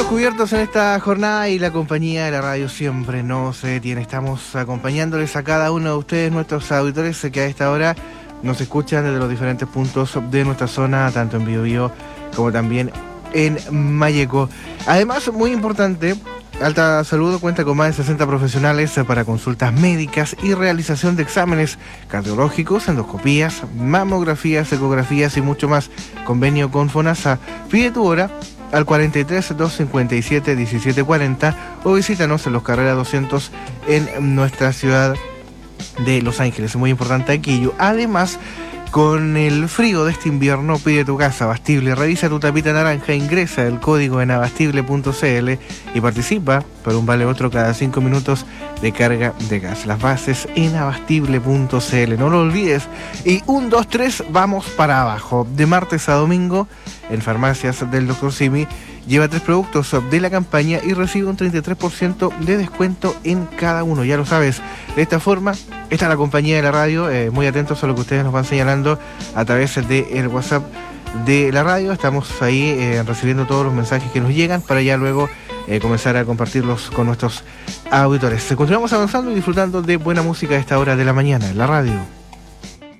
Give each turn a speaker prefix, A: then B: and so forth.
A: Cubiertos en esta jornada y la compañía de la radio siempre no se detiene. Estamos acompañándoles a cada uno de ustedes, nuestros auditores, que a esta hora nos escuchan desde los diferentes puntos de nuestra zona, tanto en Biobío como también en Malleco. Además, muy importante, Alta Salud cuenta con más de 60 profesionales para consultas médicas y realización de exámenes cardiológicos, endoscopías, mamografías, ecografías y mucho más. Convenio con FONASA. Pide tu hora al 43 257 1740 o visítanos en Los Carreras 200 en nuestra ciudad de Los Ángeles. Muy importante aquello. Además, con el frío de este invierno, pide tu gas Abastible. Revisa tu tapita naranja, ingresa el código en abastible.cl y participa por un vale otro cada 5 minutos de carga de gas. Las bases en abastible.cl, no lo olvides. Y 1, 2, 3, vamos para abajo. De martes a domingo, en farmacias del Dr. Simi, lleva 3 productos de la campaña y recibe un 33% de descuento en cada uno. Ya lo sabes. De esta forma, esta es la compañía de la radio. Muy atentos a lo que ustedes nos van señalando a través del WhatsApp de la radio. Estamos ahí recibiendo todos los mensajes que nos llegan para ya luego comenzar a compartirlos con nuestros auditores. Continuamos avanzando y disfrutando de buena música a esta hora de la mañana en la radio.